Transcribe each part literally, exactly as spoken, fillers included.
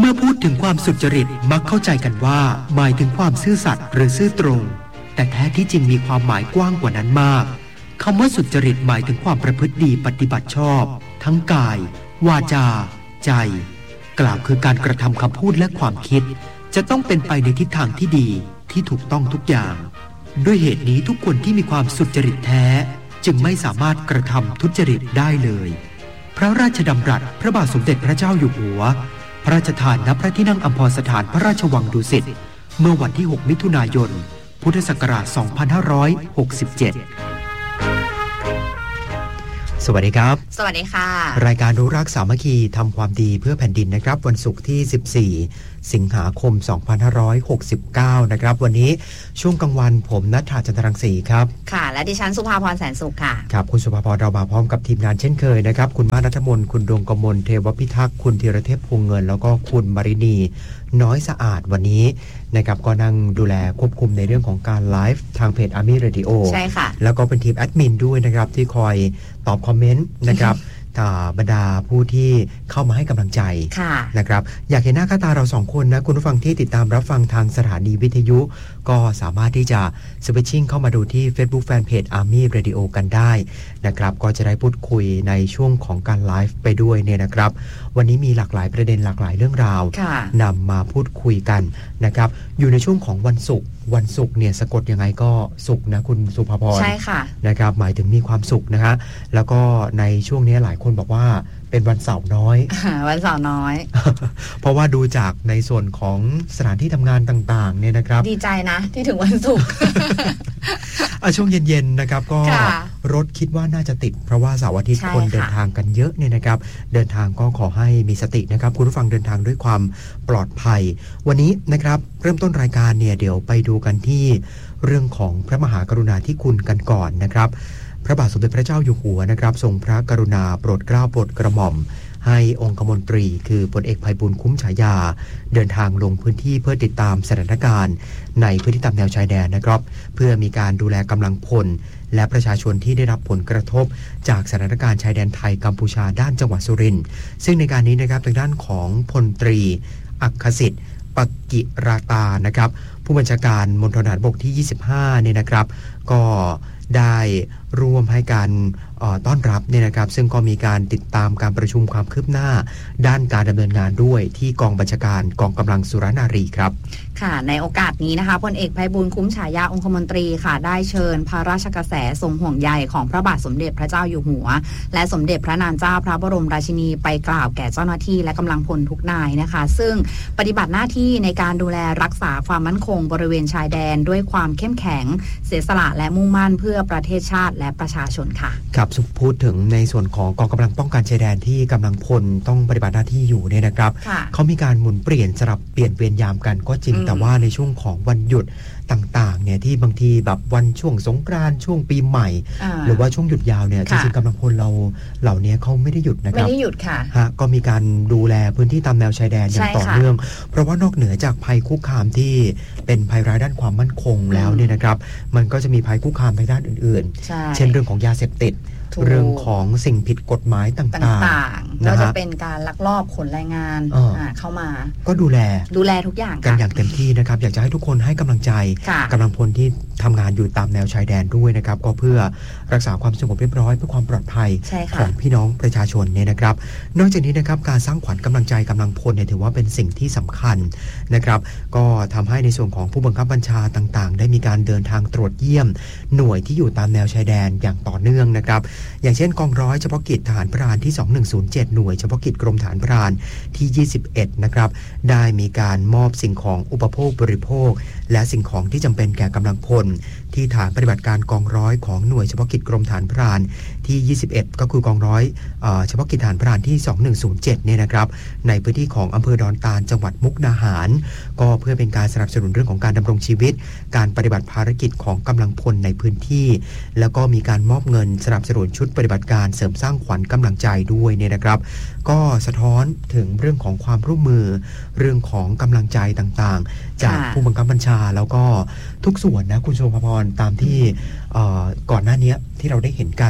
เมื่อพูดถึงความสุจริตมักเข้าใจกันว่าหมายถึงความซื่อสัตย์หรือซื่อตรงแต่แท้ที่จริงมีความหมายกว้างกว่านั้นมากคำว่าสุจริตหมายถึงความประพฤติดีปฏิบัติชอบทั้งกายวาจาใจกล่าวคือการกระทำคำพูดและความคิดจะต้องเป็นไปในทิศทางที่ดีที่ถูกต้องทุกอย่างด้วยเหตุนี้ทุกคนที่มีความสุจริตแท้จึงไม่สามารถกระทำทุจริตได้เลยพระราชดำรัสพระบาทสมเด็จพระเจ้าอยู่หัวพระราชทานณพระที่นั่งอัมพรสถานพระราชวังดุสิตเมื่อวันที่หกมิถุนายนพุทธศักราชสองพันห้าร้อยหกสิบเจ็ดสวัสดีครับสวัสดีค่ะรายการรู้รักสามัคคีทำความดีเพื่อแผ่นดินนะครับวันศุกร์ที่สิบสี่สิงหาคมสองพันห้าร้อยหกสิบเก้านะครับวันนี้ช่วงกลางวันผมณัฐฐา จันทรังสีครับค่ะและดิฉันสุภาพรแสนสุขค่ะครับคุณสุภาพรเรามาพร้อมกับทีมงานเช่นเคยนะครับคุณมานัทมนต์คุณดวงกมลเทวพิทักษ์คุณธีรเทพพวงเงินแล้วก็คุณมารินีน้อยสะอาดวันนี้นะครับก็นั่งดูแลควบคุมในเรื่องของการไลฟ์ทางเพจ Army Radio ใช่ค่ะแล้วก็เป็นทีมแอดมินด้วยนะครับที่คอยตอบคอมเมนต์นะครับบรรดาผู้ที่เข้ามาให้กำลังใจนะครับอยากเห็นหน้าค่าตาเราสองคนนะคุณผู้ฟังที่ติดตามรับฟังทางสถานีวิทยุก็สามารถที่จะสวิตชิ่งเข้ามาดูที่ Facebook Fanpage Army Radio กันได้นะครับก็จะได้พูดคุยในช่วงของการไลฟ์ไปด้วยเนี่ยนะครับวันนี้มีหลากหลายประเด็นหลากหลายเรื่องราวนำมาพูดคุยกันนะครับอยู่ในช่วงของวันศุกร์วันศุกร์เนี่ยสะกดยังไงก็สุขนะคุณสุภาพรใช่ค่ะนะครับหมายถึงมีความสุขนะฮะแล้วก็ในช่วงนี้หลายคนบอกว่าเป็นวันเสาร์น้อยวันเสาร์น้อยเพราะว่าดูจากในส่วนของสถานที่ทำงานต่างๆเนี่ยนะครับดีใจนะที่ถึงวันศุกร์ช่วงเย็นๆนะครับก็รถคิดว่าน่าจะติดเพราะว่าเสาร์อาทิตย์คนเดินทางกันเยอะเนี่ยนะครับเดินทางก็ขอให้มีสตินะครับคุณผู้ฟังเดินทางด้วยความปลอดภัยวันนี้นะครับเริ่มต้นรายการเนี่ยเดี๋ยวไปดูกันที่เรื่องของพระมหากรุณาธิคุณกันก่อนนะครับพระบาทสมเด็จพระเจ้าอยู่หัวนะครับทรงพระกรุณาโปรดเกล้าโปรดกระหม่อมให้องคมนตรีคือพลเอกไพบูลย์คุ้มฉายาเดินทางลงพื้นที่เพื่อติดตามสถานการณ์ในพื้นที่ตามแนวชายแดนนะครับเพื่อมีการดูแลกำลังพลและประชาชนที่ได้รับผลกระทบจากสถานการณ์ชายแดนไทยกัมพูชาด้านจังหวัดสุรินทร์ซึ่งในการนี้นะครับทางด้านของพลตรีอัคคสิทธิ์ปกิราตานะครับผู้บัญชาการมณฑลทหารบกที่ยี่สิบห้าเนี่ยนะครับก็ได้ร่วมให้การต้อนรับเนี่ยนะครับซึ่งก็มีการติดตามการประชุมความคืบหน้าด้านการดำเนินงานด้วยที่กองบัญชาการกองกำลังสุรนารีครับค่ะในโอกาสนี้นะคะพลเอกไพบูลย์คุ้มฉายาองคมนตรีค่ะได้เชิญพระราชกระแสทรงห่วงใยของพระบาทสมเด็จพระเจ้าอยู่หัวและสมเด็จพระนางเจ้าพระบรมราชินีไปกล่าวแก่เจ้าหน้าที่และกำลังพลทุกนายนะคะซึ่งปฏิบัติหน้าที่ในการดูแลรักษาความมั่นคงบริเวณชายแดนด้วยความเข้มแข็งเสียสละและมุ่งมั่นเพื่อประเทศชาติและประชาชนค่ะครับพูดถึงในส่วนของกองกำลังป้องกันชายแดนที่กำลังพลต้องปฏิบัติหน้าที่อยู่เนี่ยนะครับเขามีการหมุนเปลี่ยนสลับเปลี่ยนเวรยามกันก็จริงแต่ว่าในช่วงของวันหยุดต่างๆเนี่ยที่บางทีแบบวันช่วงสงกรานต์ช่วงปีใหม่หรือว่าช่วงหยุดยาวเนี่ยจริงๆกำลังพลเราเหล่านี้เขาไม่ได้หยุดนะครับไม่ได้หยุดค่ะฮะก็มีการดูแลพื้นที่ตามแนวชายแดนอย่างต่อเนื่องเพราะว่านอกเหนือจากภัยคุกคามที่เป็นภัยร้ายด้านความมั่นคงแล้วเนี่ยนะครับมันก็จะมีภัยคุกคามทางด้านอื่นๆเช่นเรื่องของยาเสพติดเรื่องของสิ่งผิดกฎหมายต่างๆเราจะเป็นการลักลอบขนแรงงานเข้ามาก็ดูแลดูแลทุกอย่างกันอย่างเต็มที่นะครับอยากจะให้ทุกคนให้กำลังใจกำลังพลที่ทำงานอยู่ตามแนวชายแดนด้วยนะครับก็เพื่อรักษาความสงบเรียบร้อยเพื่อความปลอดภัยของพี่น้องประชาชนเนี่ยนะครับนอกจากนี้นะครับการสร้างขวัญกำลังใจกำลังพลเนี่ยถือว่าเป็นสิ่งที่สำคัญนะครับก็ทำให้ในส่วนของผู้บังคับบัญชาต่างๆได้มีการเดินทางตรวจเยี่ยมหน่วยที่อยู่ตามแนวชายแดนอย่างต่อเนื่องนะครับอย่างเช่นกองร้อยเฉพาะกิจทหารพรานที่สองหนึ่งศูนย์เจ็ดหน่วยเฉพาะกิจกรมทหารพรานที่ยี่สิบเอ็ดนะครับได้มีการมอบสิ่งของอุปโภคบริโภคและสิ่งของที่จำเป็นแก่กำลังพลที่ฐานปฏิบัติการกองร้อยของหน่วยเฉพาะกิจกรมทหารพรานที่ยี่สิบเอ็ดก็คือกองร้อยเอ่อเฉพาะกิจทหารพรานที่สองหนึ่งศูนย์เจ็ดเนี่ยนะครับในพื้นที่ของอำเภอดอนตาลจังหวัดมุกดาหารก็เพื่อเป็นการสนับสนุนเรื่องของการดำรงชีวิตการปฏิบัติภารกิจของกำลังพลในพื้นที่แล้วก็มีการมอบเงินสนับสนุนชุดปฏิบัติการเสริมสร้างขวัญกำลังใจด้วยเนี่ยนะครับก็สะท้อนถึงเรื่องของความร่วมมือเรื่องของกำลังใจต่างๆจากผู้บังคับบัญชาแล้วก็ทุกส่วนนะคุณโชภพรตามที่ก่อนหน้านี้ที่เราได้เห็นกันพี่น้อง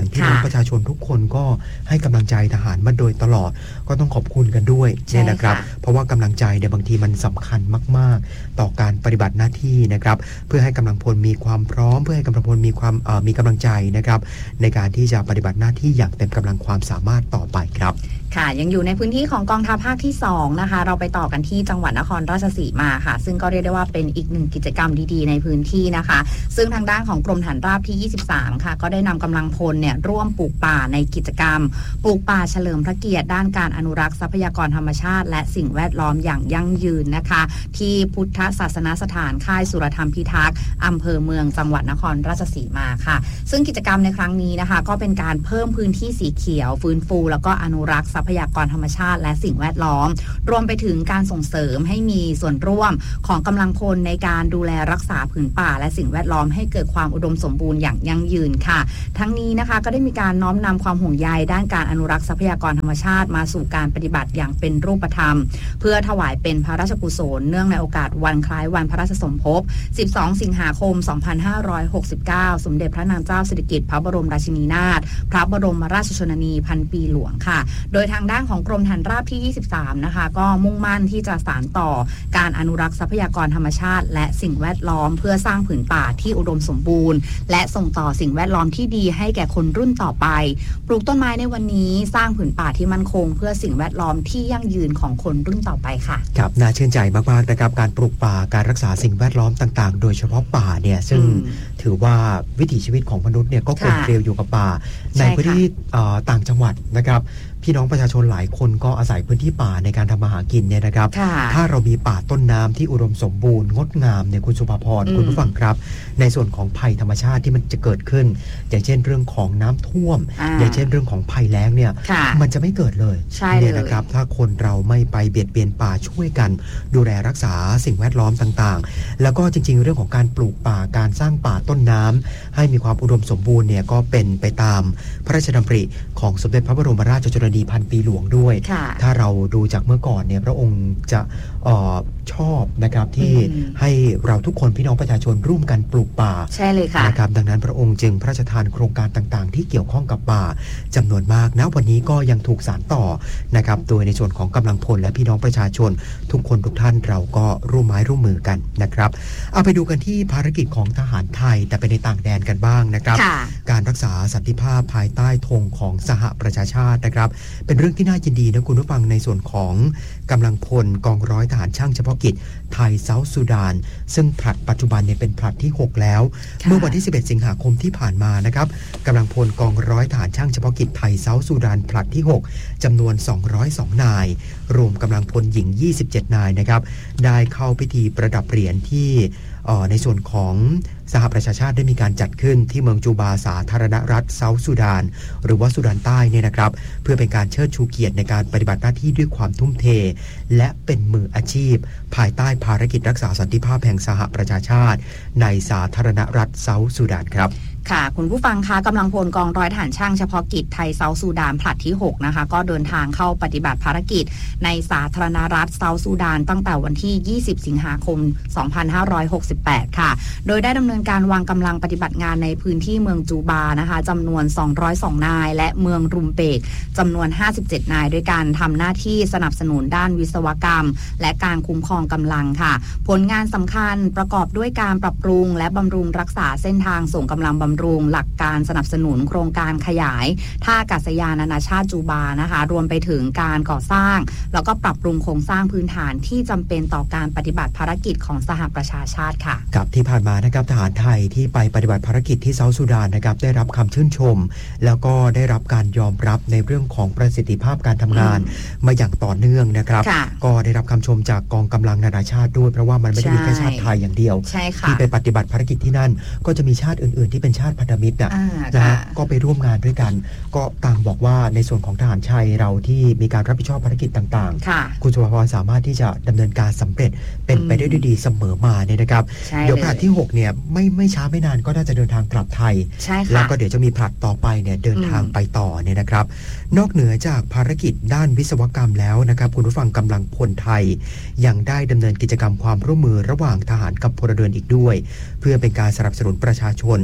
ประชาชนทุกคนก็ให้กำลังใจทหารมาโดยตลอดก็ต้องขอบคุณกันด้วยเนี่ยนะครับเพราะว่ากำลังใจเนี่ยบางทีมันสำคัญมากๆต่อการปฏิบัติหน้าที่นะครับเพื่อให้กำลังพลมีความพร้อมเพื่อให้กำลังพลมีความมีกำลังใจนะครับในการที่จะปฏิบัติหน้าที่อย่างเต็มกำลังความสามารถต่อไปครับค่ะยังอยู่ในพื้นที่ของกองทัพภาคที่สองนะคะเราไปต่อกันที่จังหวัดนครราชสีมาค่ะซึ่งก็เรียกได้ว่าเป็นอีกหนึ่งกิจกรรมดีๆในพื้นที่นะคะซึ่งทางด้านของกรมฐานราบที่ยี่สิบสามค่ะก็ได้นำกำลังพลเนี่ยร่วมปลูกป่าในกิจกรรมปลูกป่าเฉลิมพระเกียรติด้านการอนุรักษ์ทรัพยากรธรรมชาติและสิ่งแวดล้อมอย่างยั่งยืนนะคะที่พุทธศาสนสถานค่ายสุรธรรมพิทักษ์อำเภอเมืองจังหวัดนครราชสีมาค่ะซึ่งกิจกรรมในครั้งนี้นะคะก็เป็นการเพิ่มพื้นที่สีเขียวฟื้นฟูแล้วก็อนุรักษ์ทรัพยากรธรรมชาติและสิ่งแวดล้อมรวมไปถึงการส่งเสริมให้มีส่วนร่วมของกำลังพลในการดูแลรักษาผืนป่าและสิ่งแวดล้อมให้เกิดความอุดมสมบูรณ์อย่างยั่งยืนค่ะทั้งนี้นะคะก็ได้มีการน้อมนำความห่วงใยด้านการอนุรักษ์ทรัพยากรธรรมชาติมาสู่การปฏิบัติอย่างเป็นรูปธรรมเพื่อถวายเป็นพระราชกุศลเนื่องในโอกาสวันคล้ายวันพระราชสมภพสิบสองสิงหาคมสองพันห้าร้อยหกสิบเก้าสมเด็จพระนางเจ้าสิริกิติ์พระบรมราชินีนาถพระบรมราชชนนีพันปีหลวงค่ะโดยทางด้านของกรมฐานราบที่ยี่สิบสามนะคะก็มุ่งมั่นที่จะสานต่อการอนุรักษ์ทรัพยากรธรรมชาติและสิ่งแวดล้อมเพื่อสร้างผืนป่าที่อุดมสมบูรณ์และส่งต่อสิ่งแวดล้อมที่ดีให้แก่คนรุ่นต่อไปปลูกต้นไม้ในวันนี้สร้างผืนป่าที่มั่นคงเพื่อสิ่งแวดล้อมที่ยั่งยืนของคนรุ่นต่อไปค่ะครับน่าชื่นใจมากๆนะครับการปลูกป่าการรักษาสิ่งแวดล้อมต่างๆโดยเฉพาะป่าเนี่ยซึ่งถือว่าวิถีชีวิตของมนุษย์เนี่ยก็กลมเกลียวอยู่กับป่าในพื้นที่ต่างจังหวัดนะครับพี่น้องประชาชนหลายคนก็อาศัยพื้นที่ป่าในการทำมาหากินเนี่ยนะครับถ้าเรามีป่าต้นน้ำที่อุดมสมบูรณ์งดงามเนี่ยคุณสุภาพรคุณผู้ฟังครับในส่วนของภัยธรรมชาติที่มันจะเกิดขึ้นอย่างเช่นเรื่องของน้ำท่วม อ, อย่างเช่นเรื่องของภัยแล้งเนี่ยมันจะไม่เกิดเลยเนี่ยนะครับถ้าคนเราไม่ไปเบียดเบียนป่าช่วยกันดูแลรักษาสิ่งแวดล้อมต่างๆแล้วก็จริงๆเรื่องของการปลูกป่าการสร้างป่าต้นน้ำให้มีความอุดมสมบูรณ์เนี่ยก็เป็นไปตามพระราชดำริของสมเด็จพระบรมราชชนนีพันปีหลวงด้วยถ้าเราดูจากเมื่อก่อนเนี่ยพระองค์จะเอ่อชอบนะครับที่ให้เราทุกคนพี่น้องประชาชนร่วมกันปลูกป่าใช่เลยค่ะนะครับดังนั้นพระองค์จึงพระราชทานโครงการต่างๆที่เกี่ยวข้องกับป่าจำนวนมากณวันนี้ก็ยังถูกสานต่อนะครับโดยในส่วนของกำลังพลและพี่น้องประชาชนทุกคนทุกท่านเราก็ร่วมไม้ร่วมมือกันนะครับเอาไปดูกันที่ภารกิจของทหารไทยแต่ไปในต่างแดนกันบ้างนะครับการรักษาสันติภาพภายใต้ธงของสหประชาชาตินะครับเป็นเรื่องที่น่ายินดีนะคุณผู้ฟังในส่วนของกำลังพลกองร้อยทหารช่างเฉพาะกิจไทยเซาท์ซูดานซึ่งผลัดปัจจุบันเนี่ยเป็นผลัดที่หกแล้วเมื่อวันที่สิบเอ็ดสิงหาคมที่ผ่านมานะครับกำลังพลกองร้อยทหารช่างเฉพาะกิจไทยเซาท์ซูดานผลัดที่หกจำนวนสองร้อยสองนายรวมกำลังพลหญิงยี่สิบเจ็ดนายนะครับได้เข้าพิธีประดับเหรียญที่ในส่วนของสหประชาชาติได้มีการจัดขึ้นที่เมืองจูบาสาธารณรัฐเซาท์ซูดานหรือว่าซูดานใต้เนี่ยนะครับเพื่อเป็นการเชิดชูเกียรติในการปฏิบัติหน้าที่ด้วยความทุ่มเทและเป็นมืออาชีพภายใต้ภารกิจรักษาสันติภาพแห่งสหประชาชาติในสาธารณรัฐเซาท์ซูดานครับค่ะคุณผู้ฟังคะกำลังพลกองร้อยทหารช่างเฉพาะกิจไทยเซาท์ซูดานผลัดที่หกนะคะก็เดินทางเข้าปฏิบัติภารกิจในสาธารณรัฐเซาท์ซูดานตั้งแต่วันที่ยี่สิบสิงหาคมสองพันห้าร้อยหกสิบแปดค่ะโดยได้ดำเนินการวางกำลังปฏิบัติงานในพื้นที่เมืองจูบานะคะจำนวนสองร้อยสองนายและเมืองรุมเบกจำนวนห้าสิบเจ็ดนายด้วยการทำหน้าที่สนับสนุนด้านวิศวกรรมและการคุ้มครองกำลังค่ะผลงานสำคัญประกอบด้วยการปรับปรุงและบำรุงรักษาเส้นทางส่งกำลังบำรุงหลักการสนับสนุนโครงการขยายท่าอากาศยานนานาชาติจูบานะคะรวมไปถึงการก่อสร้างแล้วก็ปรับปรุงโครงสร้างพื้นฐานที่จำเป็นต่อการปฏิบัติภารกิจของสหประชาชาติค่ะกับที่ผ่านมานะครับทหารไทยที่ไปปฏิบัติภารกิจที่เซาท์ซูดานนะครับได้รับคำชื่นชมแล้วก็ได้รับการยอมรับในเรื่องของประสิทธิภาพการทำงานมาอย่างต่อเนื่องนะครับก็ได้รับคำชมจากกองกำลังนานาชาติด้วยเพราะว่ามันไม่ได้มีแค่ชาติไทยอย่างเดียวที่ไปปฏิบัติภารกิจที่นั่นก็จะมีชาติอื่นๆที่เป็นชาติพันธมิตรนะฮะก็ไปร่วมงานด้วยกันก็ต่างบอกว่าในส่วนของทหารชัยเราที่มีการรับผิดชอบภารกิจต่างๆคุณสุภพรสามารถที่จะดำเนินการสำเร็จเป็นไปได้ด้วยดีเสมอมาเนี่ยนะครับเดี๋ยวผลัดที่หกเนี่ยไม่ไม่ช้าไม่นานก็น่าจะเดินทางกลับไทยแล้วก็เดี๋ยวจะมีผลัดต่อไปเนี่ยเดินทางไปต่อเนี่ยนะครับนอกเหนือจากภารกิจด้านวิศวกรรมแล้วนะครับคุณผู้ฟังกำลังพลไทยยังได้ดำเนินกิจกรรมความร่วมมือระหว่างทหารกับพลเรือนอีกด้วยเพื่อเป็นการสนับสนุนประชาชนแล้ว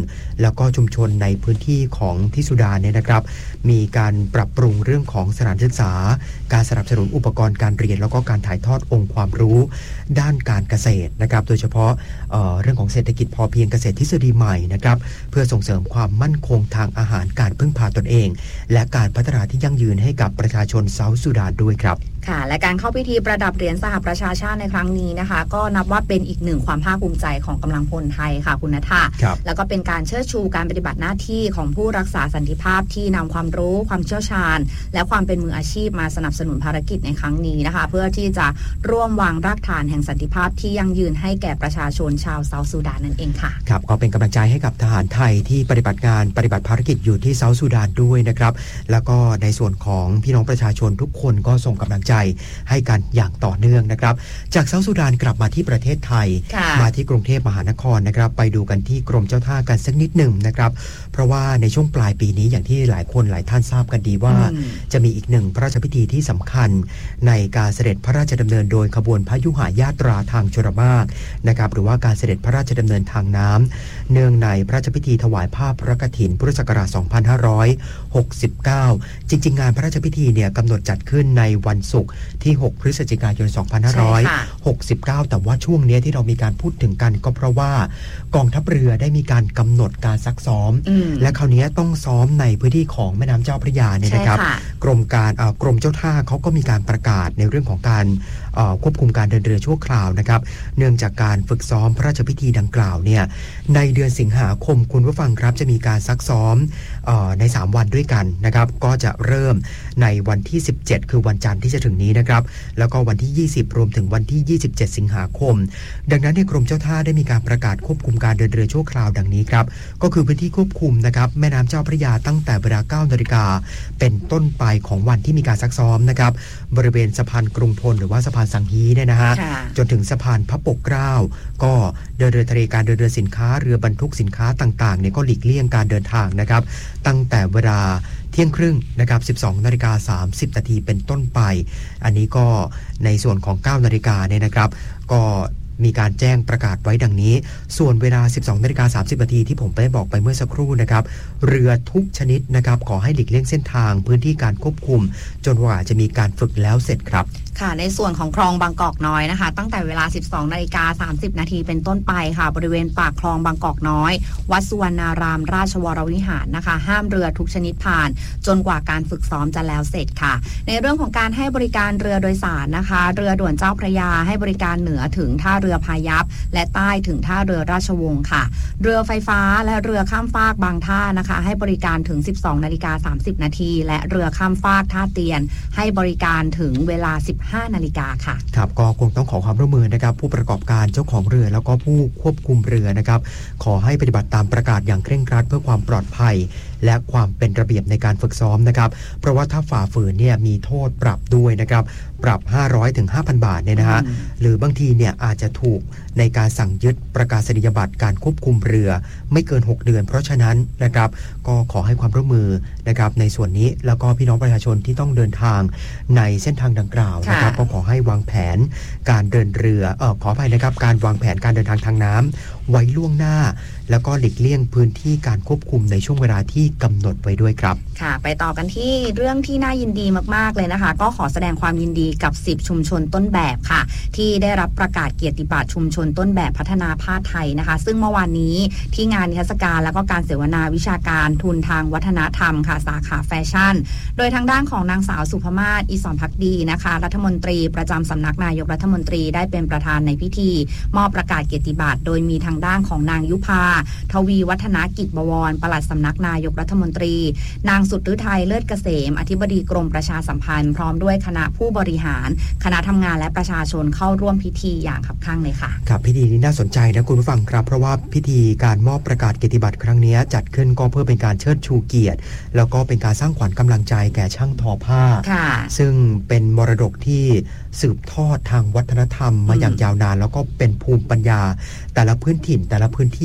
แล้วก็ชุมชนในพื้นที่ของที่สุดานเนี่ยนะครับมีการปรับปรุงเรื่องของสถานศึกษาการสนับสนุนอุปกรณ์การเรียนแล้วก็การถ่ายทอดองค์ความรู้ด้านการเกษตรนะครับโดยเฉพาะ เอ่อ เรื่องของเศรษฐกิจพอเพียงเกษตรทฤษฎีใหม่นะครับเพื่อส่งเสริมความมั่นคงทางอาหารการพึ่งพาตนเองและการพัฒนาที่ยั่งยืนให้กับประชาชนเซาท์สุดานด้วยครับค่ะและการเข้าพิธีประดับเหรียญสหประชาชาติในครั้งนี้นะคะก็นับว่าเป็นอีกหนึ่งความภาคภูมิใจของกำลังพลไทยค่ะคุณณัฐาแล้วก็เป็นการเชิดชูการปฏิบัติหน้าที่ของผู้รักษาสันติภาพที่นำความรู้ความเชี่ยวชาญและความเป็นมืออาชีพมาสนับสนุนภารกิจในครั้งนี้นะคะเพื่อที่จะร่วมวางรากฐานแห่งสันติภาพที่ยั่งยืนให้แก่ประชาชนชาวเซาท์สุดานนั่นเองค่ะครับก็เป็นกำลังใจให้กับทหารไทยที่ปฏิบัติงานปฏิบัติภารกิจอยู่ที่เซาท์สุดานด้วยนะครับแล้วก็ในส่วนของพี่น้องประชาชนทุกคนก็ส่งกำลังใจให้กันอย่างต่อเนื่องนะครับจากเซาท์สุดานกลับมาที่ประเทศไทยมาที่กรุงเทพมหานครนะครับไปดูกันที่กรมเจ้าท่ากันสักนิดหนึ่งนะครับเพราะว่าในช่วงปลายปีนี้อย่างที่หลายคนหลายท่านทราบกันดีว่าจะมีอีกหนึ่งพระราชพิธีที่สำคัญในการเสด็จพระราชดำเนินโดยขบวนพยุหญาตราทางชลมารนะครับหรือว่าการเสด็จพระราชดำเนินทางน้ำเนื่องในพระราชพิธีถวายผ้าพระกฐินพุทธศักราชสองพันห้าร้อยหกสิบเก้าจริงๆงานพระราชพิธีเนี่ยกำหนดจัดขึ้นในวันศุกร์ที่หกพฤศจิกายนสองพันห้าร้อยหกสิบเก้าแต่ว่าช่วงนี้ที่เรามีการพูดถึงกันก็เพราะว่ากองทัพเรือได้มีการกำหนดการซักซ้อมและคราวนี้ต้องซ้อมในพื้นที่ของแม่น้ำเจ้าพระยาเนี่ยนะครับกรมการกรมเจ้าท่าเขาก็มีการประกาศในเรื่องของการควบคุมการเดินเรือชั่วคราวนะครับเนื่องจากการฝึกซ้อมพระราชพิธีดังกล่าวเนี่ยในเดือนสิงหาคมคุณผู้ฟังครับจะมีการซักซ้อมในสามวันด้วยกันนะครับก็จะเริ่มในวันที่สิบเจ็ดคือวันจันทร์ที่จะถึงนี้นะครับแล้วก็วันที่ยี่สิบรวมถึงวันที่ยี่สิบเจ็ดสิงหาคมดังนั้นในกรมเจ้าท่าได้มีการประกาศควบคุมการเดินเรือชั่วคราวดังนี้ครับก็คือพื้นที่ควบคุมนะครับแม่น้ำเจ้าพระยาตั้งแต่เวลา เก้านาฬิกาเป็นต้นไปของวันที่มีการซักซ้อมนะครับบริเวณสะพานกรุงทนหรือว่าสะพานสังฮีเนี่ยนะฮะจนถึงสะพานพระปกเกล้าก็เดินเรือทะเลการเดินเรือสินค้าเรือบรรทุกสินค้าต่างๆเนี่ยก็หลีกเลี่ยงการเดินทางนะครับตั้งแต่เวลาเที่ยงครึ่งนะครับ สิบสองนาฬิกาสามสิบนาทีเป็นต้นไปอันนี้ก็ในส่วนของ เก้านาฬิกาเนี่ยนะครับก็มีการแจ้งประกาศไว้ดังนี้ส่วนเวลา สิบสองนาฬิกาสามสิบนาทีที่ผมได้บอกไปเมื่อสักครู่นะครับเรือทุกชนิดนะครับขอให้หลีกเลี่ยงเส้นทางพื้นที่การควบคุมจนกว่าจะมีการฝึกแล้วเสร็จครับค่ะในส่วนของคลองบางกอกน้อยนะคะตั้งแต่เวลา สิบสองนาฬิกาสามสิบนาทีเป็นต้นไปค่ะบริเวณปากคลองบางกอกน้อยวัดสุวรรณารามราชวรวิหารนะคะห้ามเรือทุกชนิดผ่านจนกว่าการฝึกซ้อมจะแล้วเสร็จค่ะในเรื่องของการให้บริการเรือโดยสารนะคะเรือด่วนเจ้าพระยาให้บริการเหนือถึงท่าเรือพายัพและใต้ถึงท่าเรือราชวงศ์ค่ะเรือไฟฟ้าและเรือข้ามฟากบางท่านะคะให้บริการถึง สิบสองนาฬิกาสามสิบนาทีและเรือข้ามฟากท่าเตียนให้บริการถึงเวลา สิบห้านาฬิกาค่ะครับก็คงต้องขอความร่วมมือนะครับผู้ประกอบการเจ้าของเรือแล้วก็ผู้ควบคุมเรือนะครับขอให้ปฏิบัติตามประกาศอย่างเคร่งครัดเพื่อความปลอดภัยและความเป็นระเบียบในการฝึกซ้อมนะครับเพราะว่าถ้าฝ่าฝืนเนี่ยมีโทษปรับด้วยนะครับปรับห้าร้อยถึง ห้าพัน บาทเนี่ยนะฮะหรือบางทีเนี่ยอาจจะถูกในการสั่งยึดประกาศนียบัตรการควบคุมเรือไม่เกินหกเดือนเพราะฉะนั้นนะครับก็ขอให้ความร่วมมือนะครับในส่วนนี้แล้วก็พี่น้องประชาชนที่ต้องเดินทางในเส้นทางดังกล่าวนะครับก็ขอให้วางแผนการเดินเรือเอ่อขออภัยนะครับการวางแผนการเดินทางทางน้ำไว้ล่วงหน้าแล้วก็หลีกเลี่ยงพื้นที่การควบคุมในช่วงเวลาที่กำหนดไว้ด้วยครับค่ะไปต่อกันที่เรื่องที่น่ายินดีมากๆเลยนะคะก็ขอแสดงความยินดีกับสิบชุมชนต้นแบบค่ะที่ได้รับประกาศเกียรติบัตรชุมชนต้นแบบพัฒนาผ้าไทยนะคะซึ่งเมื่อวานนี้ที่งานนิทรรศการแล้วก็การเสวนาวิชาการทุนทางวัฒนธรรมค่ะสาขาแฟชั่นโดยทางด้านของนางสาวสุภมาศ อิศรภักดีนะคะรัฐมนตรีประจำสำนักนายกรัฐมนตรีได้เป็นประธานในพิธีมอบประกาศเกียรติบัตรโดยมีทางด้านของนางยุพาทวีวัฒนากิจบวรปลัดสำนักนายกรัฐมนตรีนางสุดฤทัยเลิศเกษมอธิบดีกรมประชาสัมพันธ์พร้อมด้วยคณะผู้บริหารคณะทำงานและประชาชนเข้าร่วมพิธีอย่างคับคั่งเลยค่ะครับพิธีนี้น่าสนใจนะคุณผู้ฟังครับเพราะว่าพิธีการมอบประกาศเกียรติบัตรครั้งนี้จัดขึ้นก็เพื่อเป็นการเชิดชูเกียรติแล้วก็เป็นการสร้างขวัญกำลังใจแก่ช่างทอผ้าซึ่งเป็นมรดกที่สืบทอดทางวัฒนธรรมมาอย่างยาวนานแล้วก็เป็นภูมิปัญญาแต่ละพื้นถิ่นแต่ละพื้นที่ของประ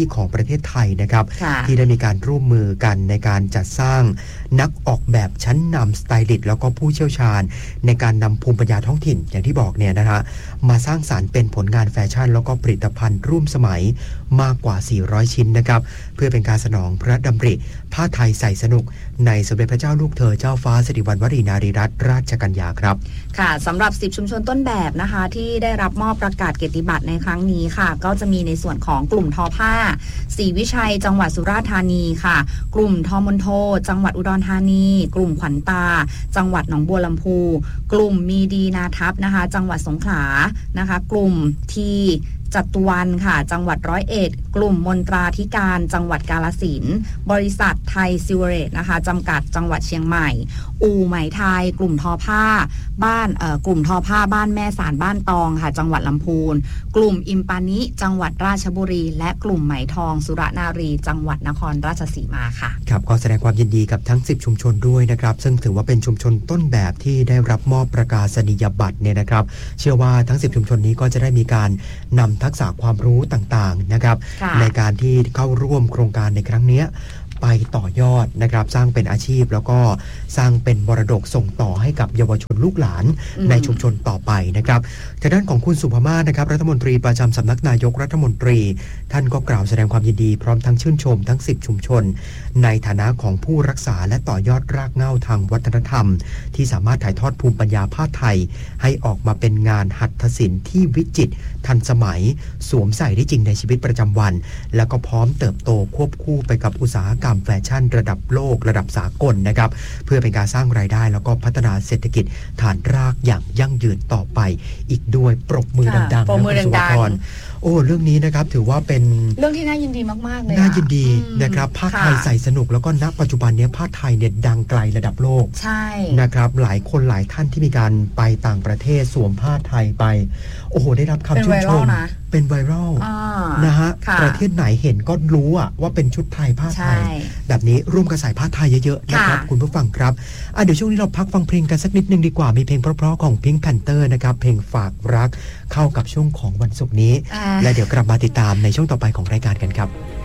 ประเทศไทยนะครับที่ได้มีการร่วมมือกันในการจัดสร้างนักออกแบบชั้นนำสไตลิสต์แล้วก็ผู้เชี่ยวชาญในการนำภูมิปัญญาท้องถิ่นอย่างที่บอกเนี่ยนะฮะมาสร้างสรรค์เป็นผลงานแฟชั่นแล้วก็ผลิตภัณฑ์ร่วมสมัยมากกว่าสี่ร้อยชิ้นนะครับเพื่อเป็นการสนองพระดำริผ้าไทยใส่สนุกในสมเด็จพระเจ้าลูกเธอเจ้าฟ้าสิริวัณวรีนารีรัตนราชกัญญาครับค่ะสำหรับสิบชุมชนต้นแบบนะคะที่ได้รับมอบประกาศเกียรติบัตรในครั้งนี้ค่ะก็จะมีในส่วนของกลุ่มทอผ้าศรีวิชัยจังหวัดสุราษฎร์ธานีค่ะกลุ่มทอมนโทจังหวัดอุดรธานีกลุ่มขวัญตาจังหวัดหนองบัวลำพูกลุ่มมีดีนาทับนะคะจังหวัดสงขลานะคะกลุ่มทีจัตุวันค่ะจังหวัดร้อยเอ็ดกลุ่มมนตราธิการจังหวัดกาฬสินธุ์บริษัทไทยซิวเรตนะคะจำกัดจังหวัดเชียงใหม่อู่ไหมไทยกลุ่มทอผ้าบ้านเอ่อกลุ่มทอผ้าบ้านแม่สารบ้านตองค่ะจังหวัดลำพูนกลุ่มอิมปานิจังหวัดราชบุรีและกลุ่มไหมทองสุรนารีจังหวัดนครราชสีมาค่ะครับก็แสดงความยินดีกับทั้งสิบชุมชนด้วยนะครับซึ่งถือว่าเป็นชุมชนต้นแบบที่ได้รับมอบประกาศนียบัตรเนี่ยนะครับเชื่อว่าทั้งสิบชุมชนนี้ก็จะได้มีการนำทักษะความรู้ต่างๆนะครับในการที่เข้าร่วมโครงการในครั้งนี้ไปต่อยอดนะครับสร้างเป็นอาชีพแล้วก็สร้างเป็นมรดกส่งต่อให้กับเยาวชนลูกหลานในชุมชนต่อไปนะครับทางด้านของคุณสุภมาศนะครับรัฐมนตรีประจำสำนักนายกรัฐมนตรีท่านก็กล่าวแสดงความยินดีพร้อมทั้งชื่นชมทั้งสิบชุมชนในฐานะของผู้รักษาและต่อยอดรากเหง้าทางวัฒนธรรมที่สามารถถ่ายทอดภูมิปัญญาผ้าไทยให้ออกมาเป็นงานหัตถศิลป์ที่วิจิตรทันสมัยสวมใส่ได้จริงในชีวิตประจำวันแล้วก็พร้อมเติบโตควบคู่ไปกับอุตสาหกรรมแฟชั่นระดับโลกระดับสากลนะครับเพื่อเป็นการสร้างรายได้แล้วก็พัฒนาเศรษฐกิจฐานรากอย่างยั่งยืนต่อไปอีกด้วยปรบมือดังๆนะคุณสุภพรโอ้เรื่องนี้นะครับถือว่าเป็นเรื่องที่น่ายินดีมากๆเลยน่ายินดีนะครับผ้าไทยใส่สนุกแล้วก็ณปัจจุบันนี้ผ้าไทยเนี่ยดังไกลระดับโลกใช่นะครับหลายคนหลายท่านที่มีการไปต่างประเทศสวมผ้าไทยไปโอ้โหได้รับคำชื่นชมเป็นไวรัลนะฮะประเทศไหนเห็นก็รู้อะว่าเป็นชุดไทยผ้าไทยแบบนี้ร่วมกันใส่ผ้าไทยเยอะๆนะครับคุณผู้ฟังครับอ่ะเดี๋ยวช่วงนี้เราพักฟังเพลงกันสักนิดนึงดีกว่ามีเพลงเพราะๆของ Pink Panther นะครับเพลงฝากรักเข้ากับช่วงของวันศุกร์นี้และเดี๋ยวกลับมาติดตามในช่วงต่อไปของรายการกันครับ